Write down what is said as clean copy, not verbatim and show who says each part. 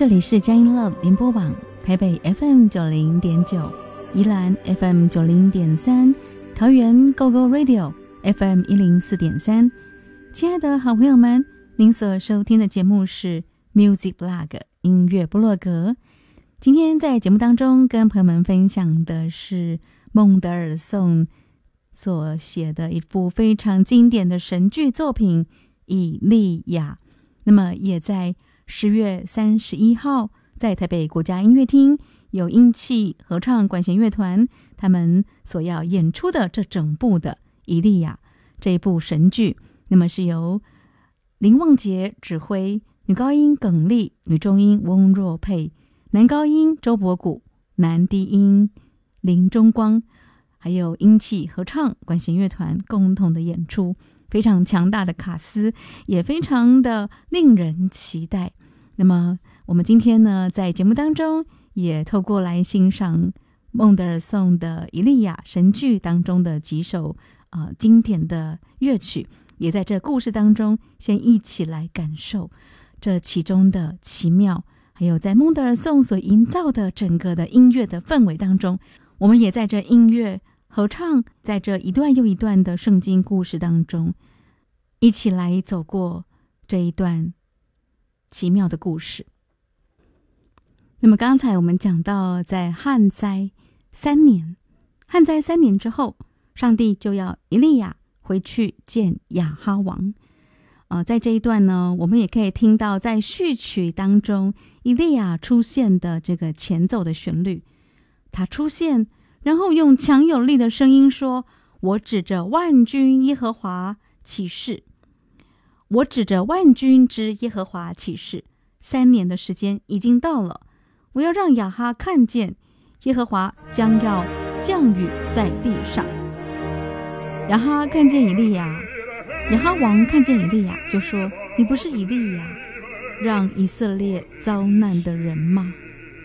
Speaker 1: 这里是佳音 Love 联播网，台北 FM90.9， 宜兰 FM90.3， 桃园 GoGo Radio FM 104.3。亲爱的好朋友们，您所收听的节目是 Music Blog 音乐部落格。今天在节目当中跟朋友们分享的是孟德尔颂所写的一部非常经典的神剧作品《以利亚》。那么也在10月31号在台北国家音乐厅有英气合唱管弦乐团他们所要演出的这整部的《以利亚》这一部神剧，那么是由林旺杰指挥，女高音耿丽，女中音翁若佩，男高音周博古，男低音林中光，还有英气合唱管弦乐团共同的演出，非常强大的卡司，也非常的令人期待。那么我们今天呢，在节目当中也透过来欣赏孟德尔颂的《以利亚》神剧当中的几首经典的乐曲，也在这故事当中先一起来感受这其中的奇妙，还有在孟德尔颂所营造的整个的音乐的氛围当中，我们也在这音乐合唱，在这一段又一段的圣经故事当中，一起来走过这一段奇妙的故事。那么刚才我们讲到，在旱灾3年之后，上帝就要以利亚回去见亚哈王。在这一段呢，我们也可以听到在序曲当中以利亚出现的这个前奏的旋律。他出现，然后用强有力的声音说：我指着万军耶和华起誓，我指着万军之耶和华起誓，3年的时间已经到了，我要让亚哈看见耶和华将要降雨在地上。亚哈看见以利亚，亚哈王看见以利亚就说：你不是以利亚让以色列遭难的人吗？